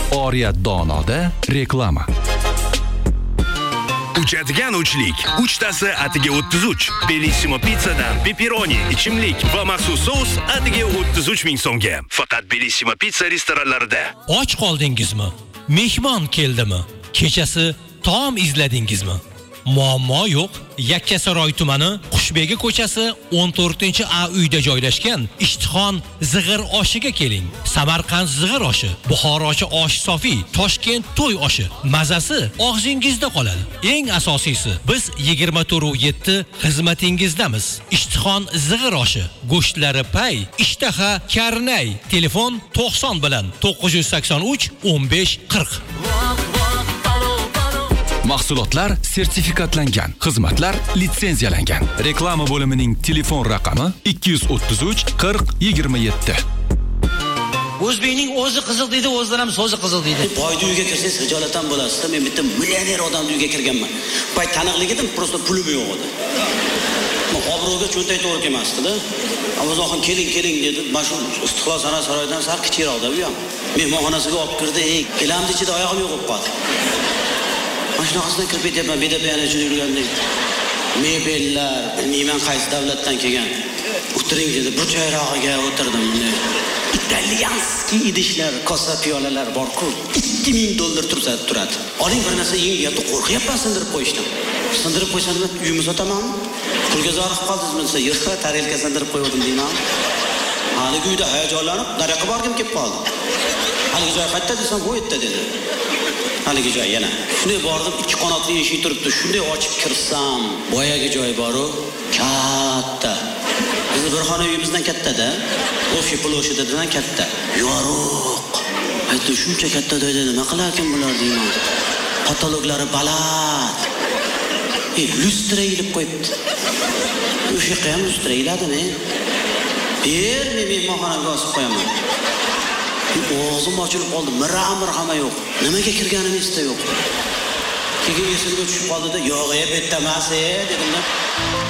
Oriyat Donoda reklama. Uchadigan uchlik. Uchtasi atiga 33. Bellissimo pizzadan pepperoni, ichimlik va maxsus sous atiga 33 ming so'mga. Faqat Bellissimo pizza restoranlarida. Och qoldingizmi? Mehmon keldimi? Kechasi taom izladingizmi? Muammo yo'q. Yakkasaroy tumani Qushbegi ko'chasi 14-A uyda joylashgan Ishtixon zig'ir oshiga keling. Samarqand zig'ir oshi, Buxorochi osh sofi, Toshkent to'y oshi. Mazasi og'zingizda qoladi. Eng asosiysi, biz 24/7 xizmatingizdamiz. Ishtixon zig'ir oshi, go'shtlari pay, ishtaha karnay. Telefon 90 bilan 983 15 40. Mahsulotlar sertifikatlangan, xizmatlar litsenziyalangan. Reklama bo'limining telefon raqami 233 40 27. O'zbekning o'zi qiziq deydi, o'zlari ham so'zi qiziq deydi. Boyning uyiga kirsangiz xijolatdan bo'lasiz. Men bitta millioner odamning uyiga kirganman. Boy taniqlik edim, prosta pulim yo'q edi. Men obro'ga cho'ntak to'g'ri kelmasdi-da. Avzoxon keling dedi. Mana shu Istiqlol san'at saroyidan sal kichikroqda bu ham. Mehmonxonasiga olib kirdi. Kelamni ichida oyog'im yo'q bo'lib qoldi. Mashinasidan kirib ketyapman, bedabiyani ichida yurgandek. Mebellar, bilmayman qaysi davlatdan kelgan. O'tiring dedi, burchakroqga o'tirdim. Italyanskiy idishlar, kosa piyolalar bor-ku, $2000 turadi. Oling bir narsa yeng, yo'q qo'rqyapman sindirib qo'yishdan. Sindirib qo'ysam uyimiz sotamanmi? Pulga zarif qoldingizmi desa, yo'q, tarelka sindirib qo'ydim deyman. Haligi uyda hayajonlanib, nariyoqqa borgim kelib qoldi. Haligi joy qayerda desam, bu yerda dedi. Haligi joy yana. Shunday bordim, 2 qanotli eshik turibdi. Shunday ochib kirsam, boyagi joy bor-u, katta. Biz bir xona uyimizdan katta-da. O'sha ploshididan katta. Yo'q. Aytdi, shuncha katta joyda nima qilarkan bular deyman. Patologlari baland. Lustra ilib qo'yibdi. O'sha ham lustra iladimi? Men mehmonxonaga osib qo'yaman. O'zim ochilib qoldi. Miramir hamma yo'q. Nimaga kirganim esda yo'q. Keyin esimga tushib qoldi-da, yo'q, bu yerda emas, dedim.